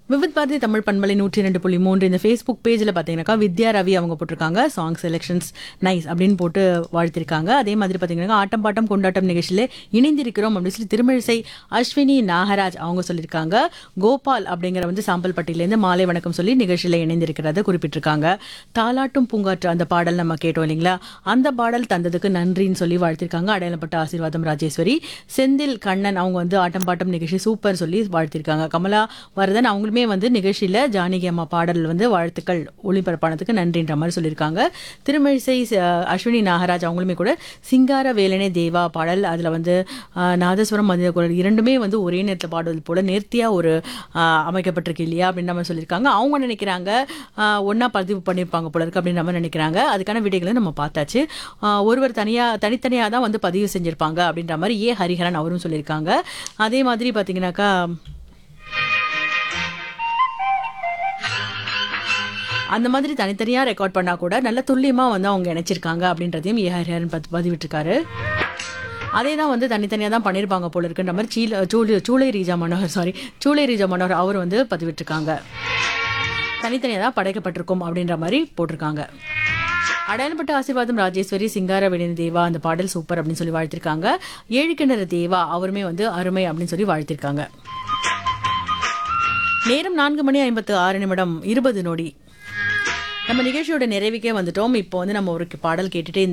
விவித் பாரதி தமிழ் பண்பலை 102.3 இந்த ஃபேஸ்புக் பேஜில் பார்த்தீங்கன்னாக்கா வித்யா ரவி அவங்க போட்டிருக்காங்க சாங் செலெக்ஷன்ஸ் நைஸ் அப்படின்னு போட்டு வாழ்த்திருக்காங்க. அதே மாதிரி பார்த்தீங்கன்னா ஆட்டம் பாட்டம் கொண்டாட்டம் நிகழ்ச்சியில் இணைந்திருக்கிறோம் அப்படின்னு சொல்லி திருமிழிசை அஸ்வினி நாகராஜ் அவங்க சொல்லியிருக்காங்க. கோபால் அப்படிங்கிற சாம்பல் பட்டியிலேருந்து மாலை வணக்கம் சொல்லி நிகழ்ச்சியில் இணைந்திருக்கிறத குறிப்பிட்டிருக்காங்க. தாலாட்டும் பூங்காற்று அந்த பாடல் நம்ம கேட்டோம் இல்லைங்களா, அந்த பாடல் தந்ததுக்கு நன்றின்னு சொல்லி வாழ்த்திருக்காங்க. அடையாளப்பட்ட ஆசீர்வாதம் ராஜேஸ்வரி. செந்தில் கண்ணன் அவங்க ஆட்டம் பாட்டம் நிகழ்ச்சி சூப்பர் சொல்லி வாழ்த்திருக்காங்க. கமலா வரதன் அவங்களுமே நிகழ்ச்சியில ஜானகி அம்மா பாடல் வாழ்த்துக்கள் ஒளிபரப்பானதுக்கு நன்றின்ற மாதிரி சொல்லியிருக்காங்க. திருமிழிசை அஸ்வினி நாகராஜ் அவங்களுமே கூட சிங்கார வேலனே தேவா பாடல் அதில் நாதஸ்வரம் மனித குரல் இரண்டுமே ஒரே நேரத்தில் பாடுவது போல நேர்த்தியா ஒரு அமைக்கப்பட்டிருக்கு இல்லையா அப்படின்னு நம்ம சொல்லியிருக்காங்க. அவங்க நினைக்கிறாங்க ஒன்னா பதிவு பண்ணியிருப்பாங்க போல இருக்கு அப்படின்னு நம்ம நினைக்கிறாங்க. அதுக்கான விடைகளை நம்ம பார்த்தாச்சு. ஒருவர் தனித்தனியாக தான் பதிவு செஞ்சிருப்பாங்க அப்படின்ற மாதிரி ஹரிஹரன் அவரும் சொல்லியிருக்காங்க. அதே மாதிரி பார்த்தீங்கன்னாக்கா அந்த மாதிரி தனித்தனியாக ரெக்கார்ட் பண்ணால் கூட நல்ல துல்லியமாக அவங்க இணைச்சிருக்காங்க அப்படின்றதையும் ஹரிஹரன் பதிவிட்டிருக்காரு. அதே தான் தனித்தனியாக தான் பண்ணியிருப்பாங்க போல இருக்குன்ற மாதிரி சூளை ரீஜா மனோகர் அவர் பதிவிட்டிருக்காங்க. தனித்தனியாக தான் படைக்கப்பட்டிருக்கும் அப்படின்ற மாதிரி போட்டிருக்காங்க. அடையாளப்பட்ட ஆசீர்வாதம் ராஜேஸ்வரி சிங்கார வேலனே தேவா அந்த பாடல் சூப்பர் அப்படின்னு சொல்லி வாழ்த்திருக்காங்க. ஏழுக்கிணறு தேவா அவருமே அருமை அப்படின்னு சொல்லி வாழ்த்திருக்காங்க. நேரம் 4:56 20 நொடி. நம்ம நிகழ்ச்சியோட நிறைவுக்கே வந்துட்டோம். இப்போ நம்ம ஒரு பாடல் கேட்டுட்டு